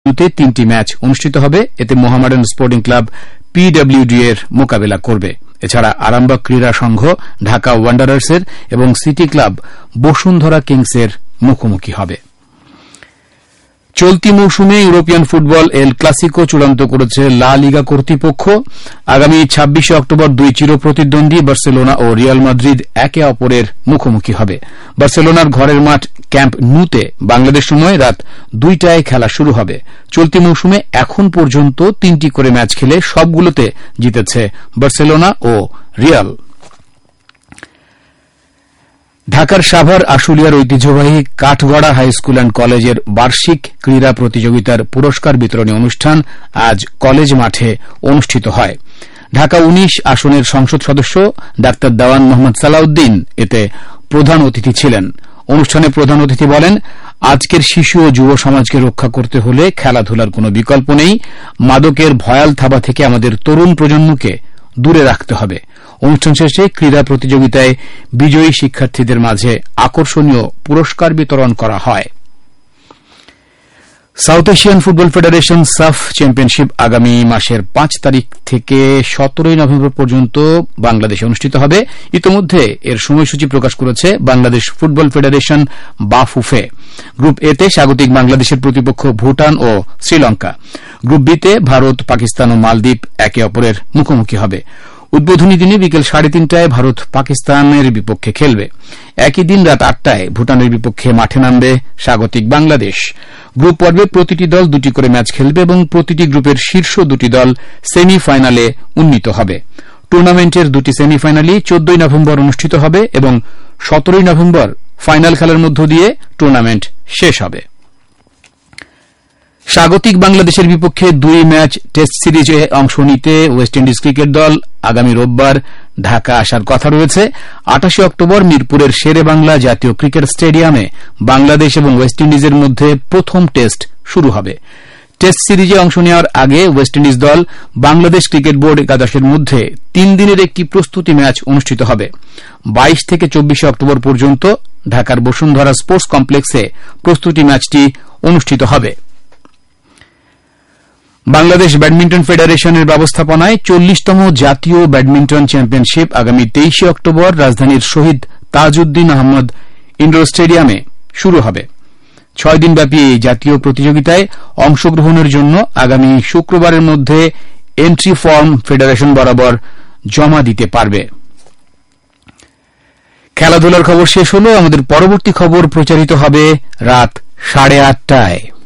3টি ম্যাচ অনুষ্ঠিত হবে। এতে মোহামেডান স্পোর্টিং ক্লাব পিডব্লিউডি এর মোকাবেলা করবে। এছাড়া আরামবাগ ক্রীড়া সংঘ ঢাকা ওয়ান্ডারার্সের এবং সিটি ক্লাব বসুন্ধরা কিংসের মুখোমুখি হবে। চলতি মৌসুমে ইউরোপিয়ান ফুটবল এল ক্লাসিকো চূড়ান্ত করেছে লা লিগা কর্তৃপক্ষ। আগামী 26 অক্টোবর দুই চিরপ্রতিদ্বন্দ্বী বার্সেলোনা ও রিয়াল মাদ্রিদ একে অপরের মুখোমুখি হবে। বার্সেলোনার ঘরের মাঠ ক্যাম্প নুতে বাংলাদেশ সময় রাত 2টায় খেলা শুরু হবে। চলতি মৌসুমে এখন পর্যন্ত 3টি করে ম্যাচ খেলে সবগুলোতে জিতেছে বার্সেলোনা ও রিয়াল। ঢাকার সাভার আশুলিয়ার ঐতিহ্যবাহী কাঠগড়া হাইস্কুল অ্যান্ড কলেজের বার্ষিক ক্রীড়া প্রতিযোগিতার পুরস্কার বিতরণী অনুষ্ঠান আজ কলেজ মাঠে অনুষ্ঠিত হয়। ঢাকা 19 আসনের সংসদ সদস্য ডা দেওয়ান মোহাম্মদ সালাউদ্দিন এতে প্রধান অতিথি ছিলেন। অনুষ্ঠানে প্রধান অতিথি বলেন, আজকের শিশু ও যুব সমাজকে রক্ষা করতে হলে খেলাধুলার কোনো বিকল্প নেই। মাদকের ভয়াল থাবা থেকে আমাদের তরুণ প্রজন্মকে দূরে রাখতে হবে। অনুষ্ঠান শেষে ক্রীড়া প্রতিযোগিতায় বিজয়ী শিক্ষার্থীদের মাঝে আকর্ষণীয় পুরস্কার বিতরণ করা হয়। সাউথ এশিয়ান ফুটবল ফেডারেশন সাফ চ্যাম্পিয়নশিপ আগামী মাসের 5 তারিখ থেকে 17 নভেম্বর পর্যন্ত বাংলাদেশে অনুষ্ঠিত হবে। ইতিমধ্যে এর সময়সূচি প্রকাশ করেছে Bangladesh football federation Bafufe. Group এ তে স্বাগতিক বাংলাদেশের প্রতিপক্ষ ভুটান ও শ্রীলঙ্কা। গ্রুপ বি তে ভারত, পাকিস্তান ও মালদ্বীপ একে অপরের মুখোমুখি হবে। উদ্বোধনী দিনে বিকেল 3:30টায় ভারত পাকিস্তানের বিপক্ষে খেলবে। একই দিন রাত 8টায় ভুটানের বিপক্ষে মাঠে নামবে স্বাগতিক বাংলাদেশ। গ্রুপ পর্বে প্রতিটি দল 2টি করে ম্যাচ খেলবে এবং প্রতিটি গ্রুপের শীর্ষ 2টি দল সেমিফাইনালে উন্নীত হবে। টুর্নামেন্টের 2টি সেমিফাইনালই 14 নভেম্বর অনুষ্ঠিত হবে এবং 17 নভেম্বর ফাইনাল খেলার মধ্য দিয়ে টুর্নামেন্ট শেষ হবে। স্বাগতিক বাংলাদেশের বিপক্ষে 2 ম্যাচ টেস্ট সিরিজে অংশ নিতে ওয়েস্ট ইন্ডিজ ক্রিকেট দল আগামী রোববার ঢাকা আসার কথা রয়েছে। 28 অক্টোবর মিরপুরের শেরেবাংলা জাতীয় ক্রিকেট স্টেডিয়ামে বাংলাদেশ এবং ওয়েস্ট ইন্ডিজের মধ্যে প্রথম টেস্ট শুরু হবে। টেস্ট সিরিজে অংশ নেওয়ার আগে ওয়েস্ট ইন্ডিজ দল বাংলাদেশ ক্রিকেট বোর্ড একাদশের মধ্যে 3 দিনের একটি প্রস্তুতি ম্যাচ অনুষ্ঠিত হবে। 22 থেকে 24 অক্টোবর পর্যন্ত ঢাকার বসুন্ধরা স্পোর্টস কমপ্লেক্সে প্রস্তুতি ম্যাচটি অনুষ্ঠিত হবে। বাংলাদেশ ব্যাডমিন্টন ফেডারেশনের ব্যবস্থাপনায় 40তম জাতীয় ব্যাডমিন্টন চ্যাম্পিয়নশিপ আগামী 23 অক্টোবর রাজধানীর শহীদ তাজউদ্দিন আহমদ ইনডোর স্টেডিয়ামে শুরু হবে। 6 দিনব্যাপী এই জাতীয় প্রতিযোগিতায় অংশগ্রহণের জন্য আগামী শুক্রবারের মধ্যে এন্ট্রি ফর্ম ফেডারেশন বরাবর জমা দিতে পারবে। খেলাধুলার খবর শেষ হল। আমাদের পরবর্তী খবর প্রচারিত হবে রাত 8:30টায়।